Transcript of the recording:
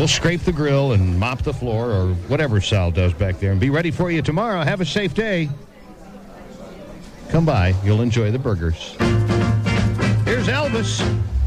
We'll scrape the grill and mop the floor or whatever Sal does back there and be ready for you tomorrow. Have a safe day. Come by. You'll enjoy the burgers. Here's Elvis.